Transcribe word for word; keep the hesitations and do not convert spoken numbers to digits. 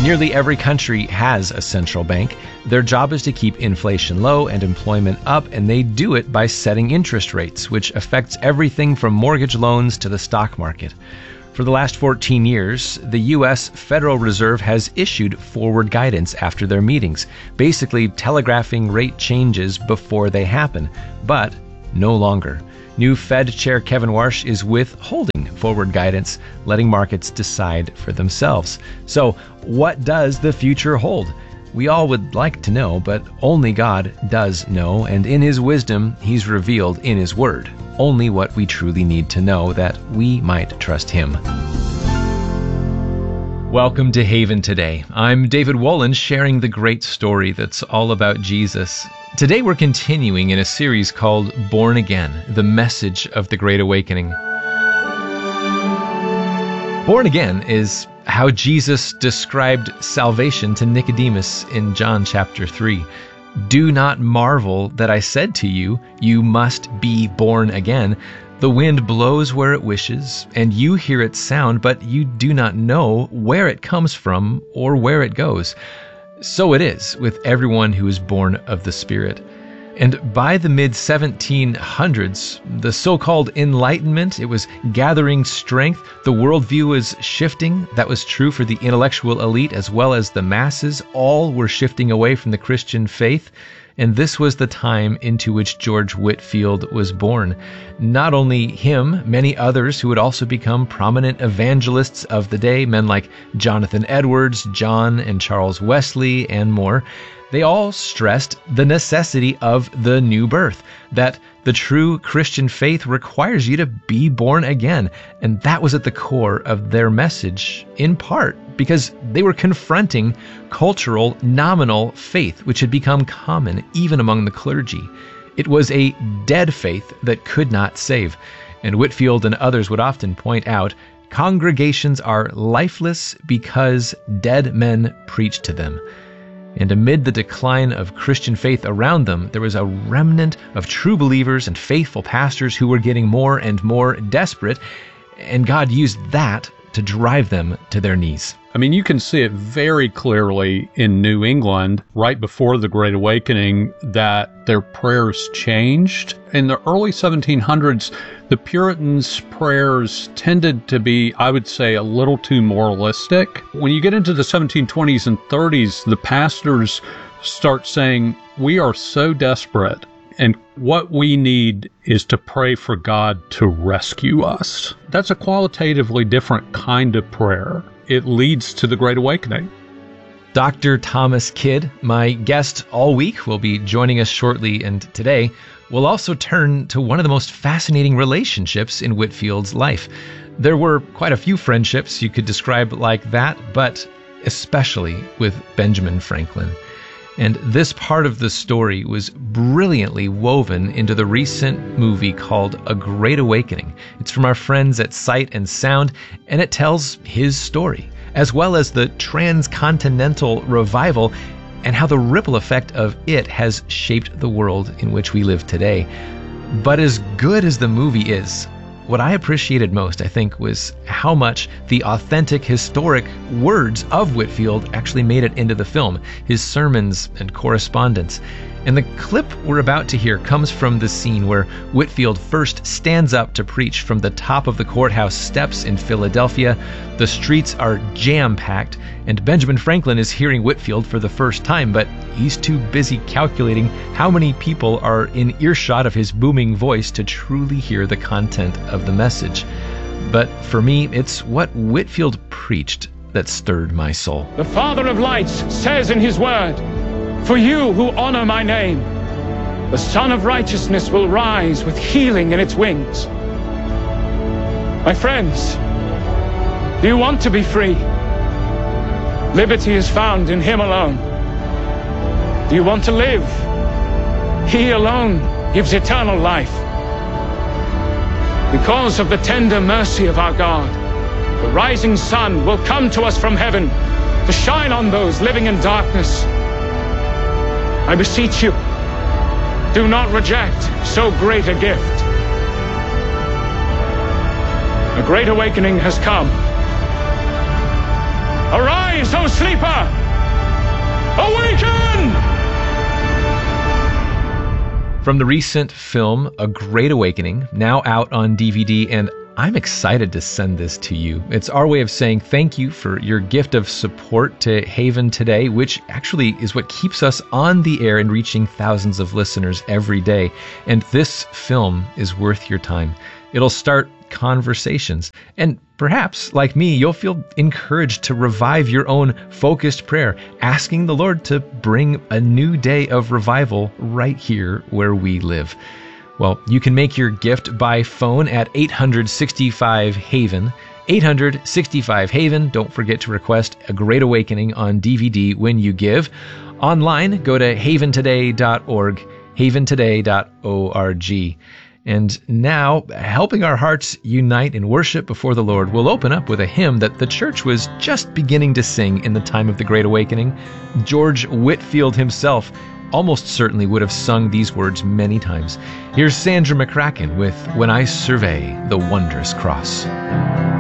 Nearly every country has a central bank. Their job is to keep inflation low and employment up, and they do it by setting interest rates, which affects everything from mortgage loans to the stock market. For the last fourteen years, the U S Federal Reserve has issued forward guidance after their meetings, basically telegraphing rate changes before they happen, but no longer. New Fed Chair Kevin Warsh is withholding forward guidance, letting markets decide for themselves. So, what does the future hold? We all would like to know, but only God does know, and in His wisdom, He's revealed in His Word only what we truly need to know, that we might trust Him. Welcome to Haven Today. I'm David Wolin, sharing the great story that's all about Jesus. Today we're continuing in a series called Born Again, the message of the Great Awakening. Born again is how Jesus described salvation to Nicodemus in John chapter three. Do not marvel that I said to you, you must be born again. The wind blows where it wishes, and you hear its sound, but you do not know where it comes from or where it goes. So it is with everyone who is born of the Spirit. And by the mid seventeen hundreds, the so-called Enlightenment, it was gathering strength. The worldview was shifting. That was true for the intellectual elite as well as the masses. All were shifting away from the Christian faith. And this was the time into which George Whitefield was born. Not only him, many others who would also become prominent evangelists of the day, men like Jonathan Edwards, John and Charles Wesley, and more. They all stressed the necessity of the new birth, that the true Christian faith requires you to be born again. And that was at the core of their message, in part because they were confronting cultural, nominal faith, which had become common even among the clergy. It was a dead faith that could not save. And Whitefield and others would often point out, congregations are lifeless because dead men preach to them. And amid the decline of Christian faith around them, there was a remnant of true believers and faithful pastors who were getting more and more desperate, and God used that to drive them to their knees. I mean, you can see it very clearly in New England right before the Great Awakening that their prayers changed. In the early seventeen hundreds, the Puritans' prayers tended to be, I would say, a little too moralistic. When you get into the seventeen twenties and thirties, the pastors start saying, we are so desperate, and what we need is to pray for God to rescue us. That's a qualitatively different kind of prayer. It leads to the Great Awakening. Doctor Thomas Kidd, my guest all week, will be joining us shortly, and today we'll also turn to one of the most fascinating relationships in Whitefield's life. There were quite a few friendships you could describe like that, but especially with Benjamin Franklin. And this part of the story was brilliantly woven into the recent movie called A Great Awakening. It's from our friends at Sight and Sound, and it tells his story, as well as the transcontinental revival and how the ripple effect of it has shaped the world in which we live today. But as good as the movie is, what I appreciated most, I think, was how much the authentic historic words of Whitefield actually made it into the film, his sermons and correspondence. And the clip we're about to hear comes from the scene where Whitefield first stands up to preach from the top of the courthouse steps in Philadelphia. The streets are jam-packed, and Benjamin Franklin is hearing Whitefield for the first time, but he's too busy calculating how many people are in earshot of his booming voice to truly hear the content of the message. But for me, it's what Whitefield preached that stirred my soul. The Father of Lights says in His Word, for you who honor my name, the Son of Righteousness will rise with healing in its wings. My friends, do you want to be free? Liberty is found in Him alone. Do you want to live? He alone gives eternal life. Because of the tender mercy of our God, the rising sun will come to us from heaven to shine on those living in darkness. I beseech you, do not reject so great a gift. A great awakening has come. Arise, O sleeper, awaken! From the recent film, A Great Awakening, now out on D V D, and I'm excited to send this to you. It's our way of saying thank you for your gift of support to Haven today, which actually is what keeps us on the air and reaching thousands of listeners every day. And this film is worth your time. It'll start conversations. And perhaps, like me, you'll feel encouraged to revive your own focused prayer, asking the Lord to bring a new day of revival right here where we live. Well, you can make your gift by phone at eight hundred sixty-five Haven. eight hundred sixty-five Haven. Don't forget to request A Great Awakening on D V D when you give. Online, go to haven today dot org, haven today dot org. And now, helping our hearts unite in worship before the Lord, we'll open up with a hymn that the church was just beginning to sing in the time of the Great Awakening. George Whitefield himself almost certainly would have sung these words many times. Here's Sandra McCracken with When I Survey the Wondrous Cross.